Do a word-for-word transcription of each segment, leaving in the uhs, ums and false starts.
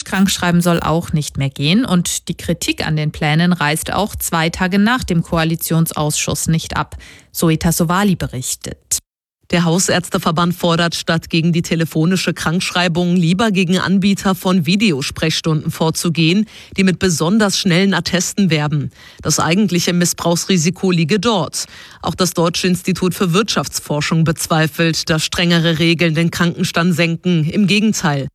Krankschreiben soll auch nicht mehr gehen und die Kritik an den Plänen reißt auch zwei Tage nach dem Koalitionsausschuss nicht ab. Zoe Tassovali berichtet. Der Hausärzteverband fordert, statt gegen die telefonische Krankschreibung lieber gegen Anbieter von Videosprechstunden vorzugehen, die mit besonders schnellen Attesten werben. Das eigentliche Missbrauchsrisiko liege dort. Auch das Deutsche Institut für Wirtschaftsforschung bezweifelt, dass strengere Regeln den Krankenstand senken. Im Gegenteil.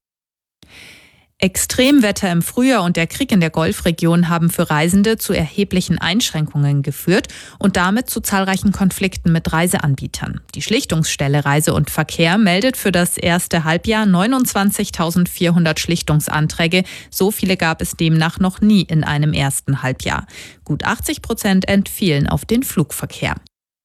Extremwetter im Frühjahr und der Krieg in der Golfregion haben für Reisende zu erheblichen Einschränkungen geführt und damit zu zahlreichen Konflikten mit Reiseanbietern. Die Schlichtungsstelle Reise und Verkehr meldet für das erste Halbjahr neunundzwanzigtausendvierhundert Schlichtungsanträge. So viele gab es demnach noch nie in einem ersten Halbjahr. Gut achtzig Prozent entfielen auf den Flugverkehr.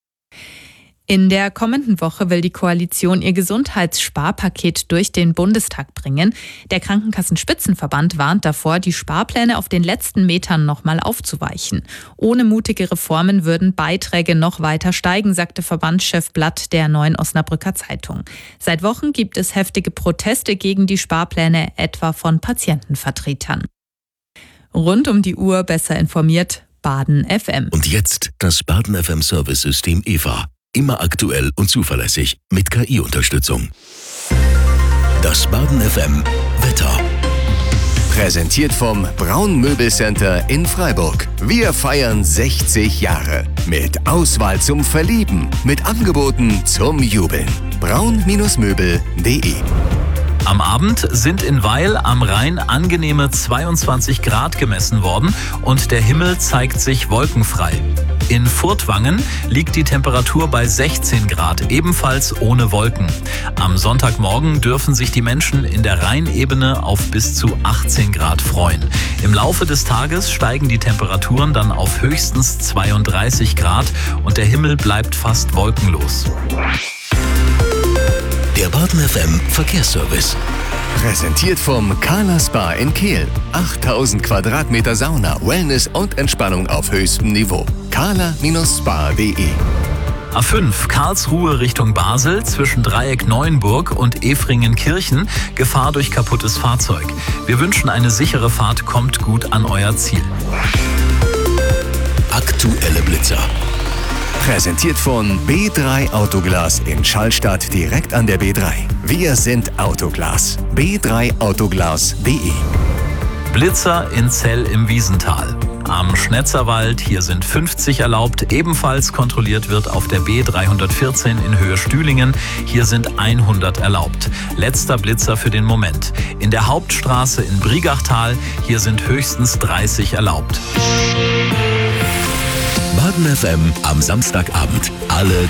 In der kommenden Woche will die Koalition ihr Gesundheitssparpaket durch den Bundestag bringen. Der Krankenkassenspitzenverband warnt davor, die Sparpläne auf den letzten Metern nochmal aufzuweichen. Ohne mutige Reformen würden Beiträge noch weiter steigen, sagte Verbandschef Blatt der Neuen Osnabrücker Zeitung. Seit Wochen gibt es heftige Proteste gegen die Sparpläne, etwa von Patientenvertretern. Rund um die Uhr besser informiert, Baden F M. Und jetzt das Baden F M Service-System E V A. Immer aktuell und zuverlässig mit K I-Unterstützung. Das Baden F M Wetter. Präsentiert vom Braun Möbelcenter in Freiburg. Wir feiern sechzig Jahre. Mit Auswahl zum Verlieben. Mit Angeboten zum Jubeln. braun Möbel punkt de. Am Abend sind in Weil am Rhein angenehme zweiundzwanzig Grad gemessen worden und der Himmel zeigt sich wolkenfrei. In Furtwangen liegt die Temperatur bei sechzehn Grad, ebenfalls ohne Wolken. Am Sonntagmorgen dürfen sich die Menschen in der Rheinebene auf bis zu achtzehn Grad freuen. Im Laufe des Tages steigen die Temperaturen dann auf höchstens zweiunddreißig Grad und der Himmel bleibt fast wolkenlos. Der Baden F M Verkehrsservice. Präsentiert vom Carla Spa in Kehl. achttausend Quadratmeter Sauna, Wellness und Entspannung auf höchstem Niveau. carla Spa punkt de. A fünf Karlsruhe Richtung Basel zwischen Dreieck Neuenburg und Efringen-Kirchen. Gefahr durch kaputtes Fahrzeug. Wir wünschen eine sichere Fahrt, kommt gut an euer Ziel. Aktuelle Blitzer. Präsentiert von B drei Autoglas in Schallstadt direkt an der B drei. Wir sind Autoglas. b drei autoglas punkt de. Blitzer in Zell im Wiesental. Am Schnetzerwald, hier sind fünfzig erlaubt. Ebenfalls kontrolliert wird auf der B dreihundertvierzehn in Höhe Stühlingen. Hier sind hundert erlaubt. Letzter Blitzer für den Moment. In der Hauptstraße in Briegachtal, hier sind höchstens dreißig erlaubt. Baden F M am Samstagabend. Alle